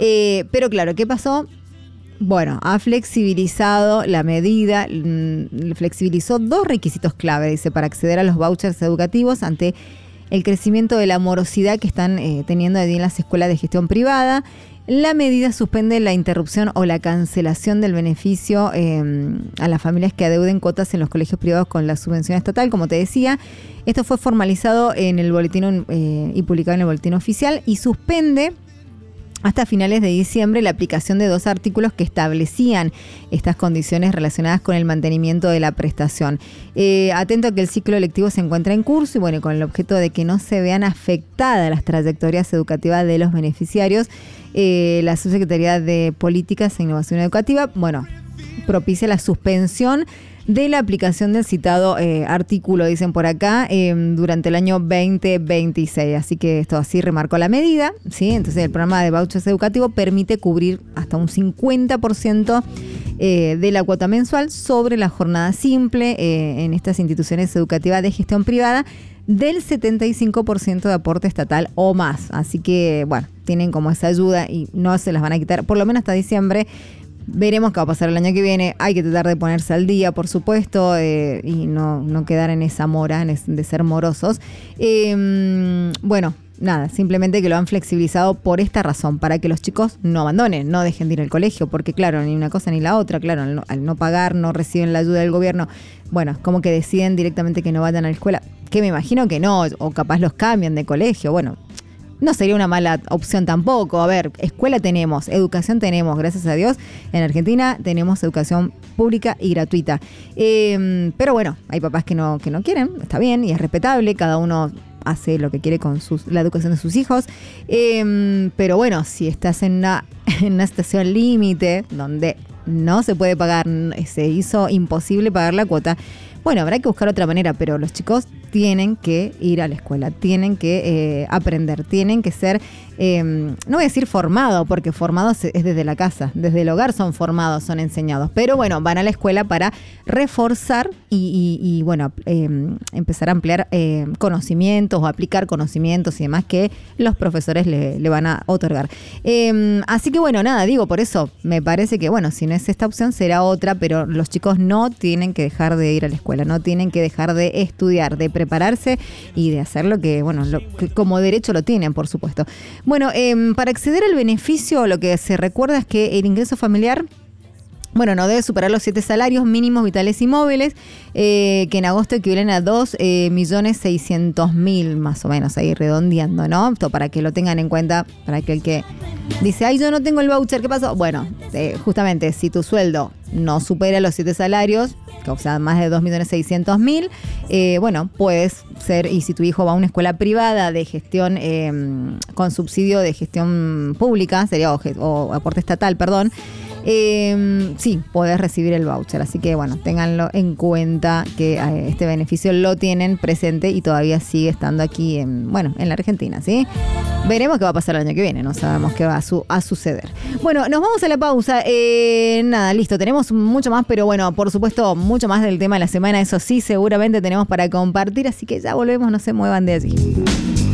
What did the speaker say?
Pero claro, ¿qué pasó? Bueno, ha flexibilizado la medida, flexibilizó 2 requisitos clave, dice, para acceder a los vouchers educativos ante el crecimiento de la morosidad que están teniendo allí en las escuelas de gestión privada. La medida suspende la interrupción o la cancelación del beneficio a las familias que adeuden cuotas en los colegios privados con la subvención estatal, como te decía. Esto fue formalizado en el boletín y publicado en el boletín oficial, y suspende hasta finales de diciembre la aplicación de 2 artículos que establecían estas condiciones relacionadas con el mantenimiento de la prestación. Atento a que el ciclo lectivo se encuentra en curso y bueno, con el objeto de que no se vean afectadas las trayectorias educativas de los beneficiarios, la Subsecretaría de Políticas e Innovación Educativa, bueno, propicia la suspensión de la aplicación del citado artículo, dicen por acá, durante el año 2026. Así que esto así remarcó la medida, ¿sí? Entonces el programa de vouchers educativo permite cubrir hasta un 50% de la cuota mensual sobre la jornada simple en estas instituciones educativas de gestión privada del 75% de aporte estatal o más. Así que, bueno, tienen como esa ayuda y no se las van a quitar, por lo menos hasta diciembre. Veremos qué va a pasar el año que viene. Hay que tratar de ponerse al día, por supuesto, y no quedar en esa mora de ser morosos. Bueno, nada, simplemente que lo han flexibilizado por esta razón, para que los chicos no abandonen, no dejen de ir al colegio, porque claro, ni una cosa ni la otra, claro, al no pagar, no reciben la ayuda del gobierno, bueno, como que deciden directamente que no vayan a la escuela, que me imagino que no, o capaz los cambian de colegio, bueno. No sería una mala opción tampoco. A ver, escuela tenemos, educación tenemos, gracias a Dios. En Argentina tenemos educación pública y gratuita. Pero bueno, hay papás que no quieren, está bien y es respetable, cada uno hace lo que quiere con la educación de sus hijos. Pero bueno, si estás en una situación límite donde no se puede pagar, se hizo imposible pagar la cuota, bueno, habrá que buscar otra manera, pero los chicos tienen que ir a la escuela, tienen que aprender, tienen que ser, no voy a decir formados, porque formados es desde la casa, desde el hogar son formados, son enseñados, pero bueno, van a la escuela para reforzar y bueno, empezar a ampliar conocimientos o aplicar conocimientos y demás que los profesores le van a otorgar. Así que bueno, nada, digo, por eso me parece que bueno, si no es esta opción será otra, pero los chicos no tienen que dejar de ir a la escuela, no tienen que dejar de estudiar, de prepararse y de hacer lo que, bueno, que como derecho lo tienen, por supuesto. Bueno, para acceder al beneficio, lo que se recuerda es que el ingreso familiar, bueno, no debe superar los 7 salarios mínimos vitales y móviles, que en agosto equivalen a 2.600.000 más o menos, ahí redondeando, ¿no? Esto para que lo tengan en cuenta, para que el que dice, ay, yo no tengo el voucher, ¿qué pasó? Bueno, justamente, si tu sueldo no supera los 7 salarios, o sea, más de 2.600.000, bueno, puedes ser, y si tu hijo va a una escuela privada de gestión, con subsidio de gestión pública, sería o aporte estatal, perdón, sí, podés recibir el voucher. Así que bueno, ténganlo en cuenta que este beneficio lo tienen presente y todavía sigue estando aquí en la Argentina, ¿sí? Veremos qué va a pasar el año que viene, no sabemos qué va a suceder. Bueno, nos vamos a la pausa. Nada, listo, tenemos mucho más, pero bueno, por supuesto, mucho más del tema de la semana, eso sí, seguramente tenemos para compartir, así que ya volvemos, no se muevan de allí.